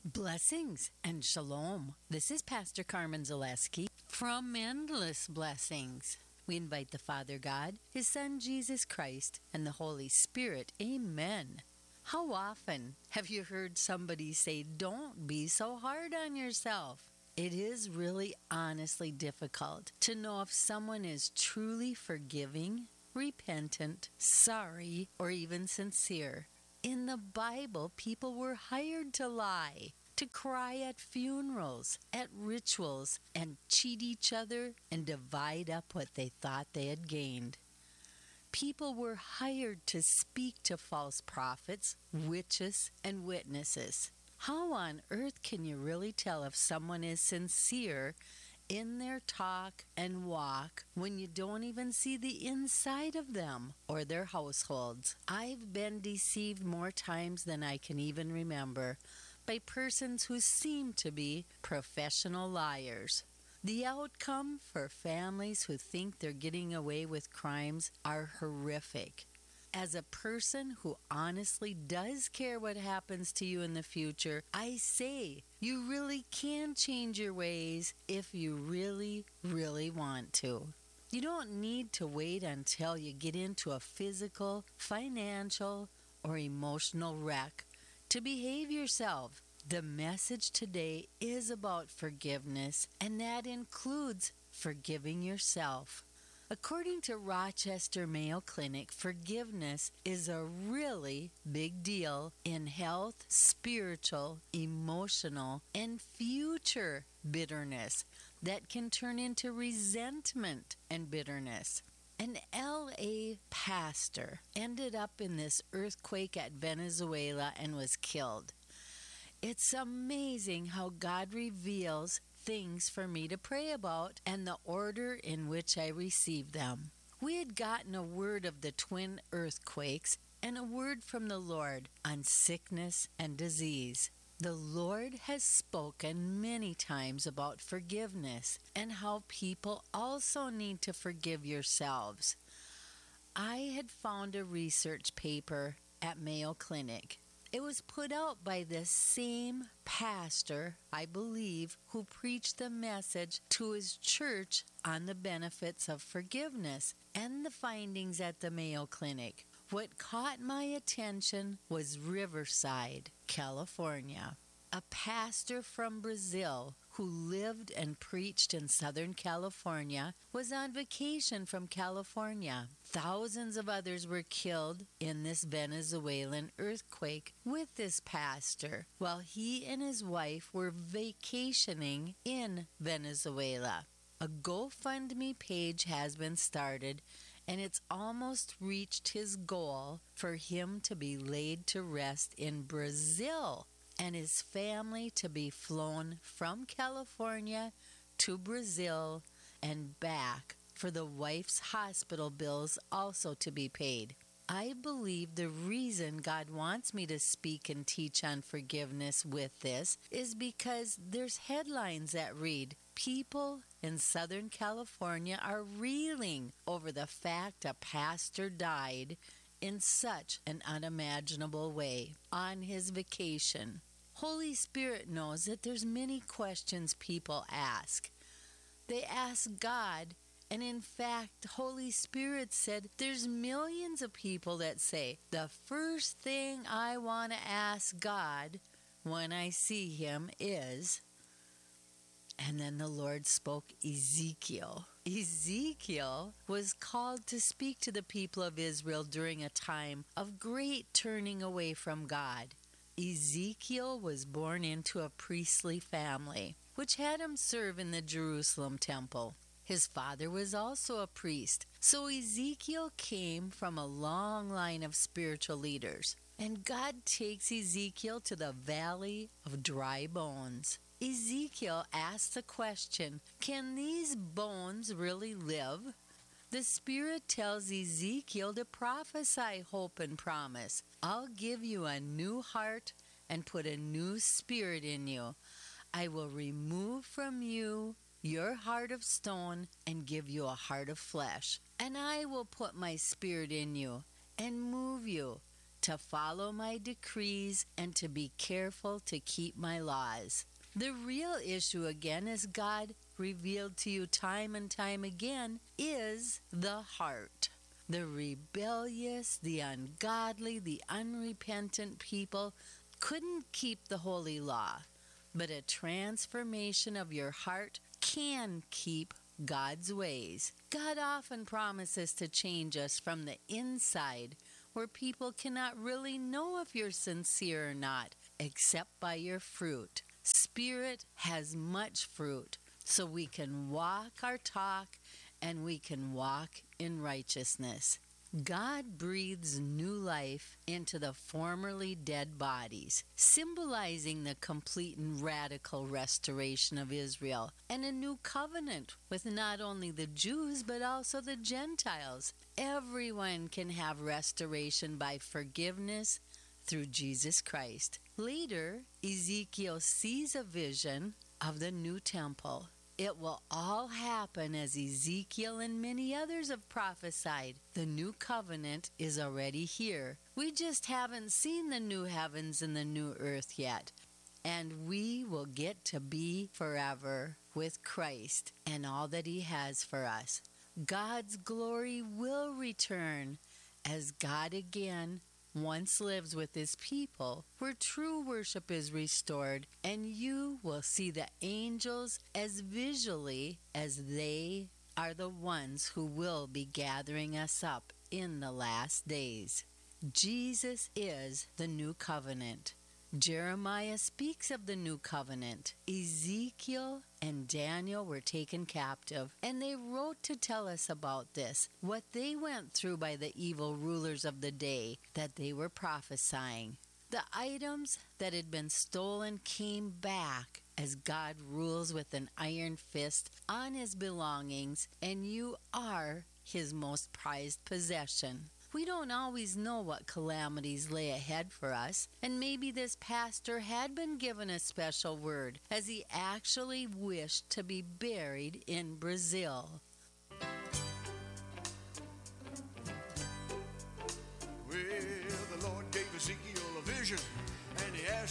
Blessings and shalom. This is Pastor Carmen Zaleski from Endless Blessings. We invite the Father God, His Son Jesus Christ, and the Holy Spirit. Amen. How often have you heard somebody say, "Don't be so hard on yourself"? It is really honestly difficult to know if someone is truly forgiving, repentant, sorry, or even sincere. In the Bible, people were hired to lie, to cry at funerals, at rituals, and cheat each other and divide up what they thought they had gained. People were hired to speak to false prophets, witches, and witnesses. How on earth can you really tell if someone is sincere in their talk and walk when you don't even see the inside of them or their households? I've been deceived more times than I can even remember by persons who seem to be professional liars. The outcome for families who think they're getting away with crimes are horrific. As a person who honestly does care what happens to you in the future, I say you really can change your ways if you really, really want to. You don't need to wait until you get into a physical, financial, or emotional wreck to behave yourself. The message today is about forgiveness, and that includes forgiving yourself. According to Rochester Mayo Clinic, forgiveness is a really big deal in health, spiritual, emotional, and future bitterness that can turn into resentment and bitterness. An LA pastor ended up in this earthquake at Venezuela and was killed. It's amazing how God reveals things for me to pray about and the order in which I receive them. We had gotten a word of the twin earthquakes and a word from the Lord on sickness and disease. The Lord has spoken many times about forgiveness and how people also need to forgive yourselves. I had found a research paper at Mayo Clinic. It was put out by this same pastor, I believe, who preached the message to his church on the benefits of forgiveness and the findings at the Mayo Clinic. What caught my attention was Riverside, California. A pastor from Brazil who lived and preached in Southern California was on vacation from California. Thousands of others were killed in this Venezuelan earthquake with this pastor while he and his wife were vacationing in Venezuela. A GoFundMe page has been started, and it's almost reached his goal for him to be laid to rest in Brazil and his family to be flown from California to Brazil and back for the wife's hospital bills also to be paid. I believe the reason God wants me to speak and teach on forgiveness with this is because there's headlines that read, "People in Southern California are reeling over the fact a pastor died in such an unimaginable way on his vacation." Holy Spirit knows that there's many questions people ask. They ask God, and in fact, Holy Spirit said there's millions of people that say, "The first thing I want to ask God when I see Him is..." And then the Lord spoke Ezekiel. Ezekiel was called to speak to the people of Israel during a time of great turning away from God. Ezekiel was born into a priestly family, which had him serve in the Jerusalem temple. His father was also a priest, so Ezekiel came from a long line of spiritual leaders. And God takes Ezekiel to the valley of dry bones. Ezekiel asks the question, "Can these bones really live?" The Spirit tells Ezekiel to prophesy hope and promise. "I'll give you a new heart and put a new spirit in you. I will remove from you your heart of stone and give you a heart of flesh. And I will put my spirit in you and move you to follow my decrees and to be careful to keep my laws. The real issue, again, as God revealed to you time and time again, is the heart. The rebellious, the ungodly, the unrepentant people couldn't keep the holy law, but a transformation of your heart can keep God's ways. God often promises to change us from the inside, where people cannot really know if you're sincere or not, except by your fruit. Spirit has much fruit, so we can walk our talk and we can walk in righteousness. God breathes new life into the formerly dead bodies, symbolizing the complete and radical restoration of Israel and a new covenant with not only the Jews but also the Gentiles. Everyone can have restoration by forgiveness through Jesus Christ. Later, Ezekiel sees a vision of the new temple. It will all happen as Ezekiel and many others have prophesied. The new covenant is already here. We just haven't seen the new heavens and the new earth yet. And we will get to be forever with Christ and all that He has for us. God's glory will return as God again once lives with His people, where true worship is restored, and you will see the angels as visually as they are the ones who will be gathering us up in the last days. Jesus is the new covenant. Jeremiah speaks of the new covenant. Ezekiel and Daniel were taken captive, and they wrote to tell us about this, what they went through by the evil rulers of the day that they were prophesying. The items that had been stolen came back as God rules with an iron fist on His belongings, and you are His most prized possession. We don't always know what calamities lay ahead for us, and maybe this pastor had been given a special word as he actually wished to be buried in Brazil.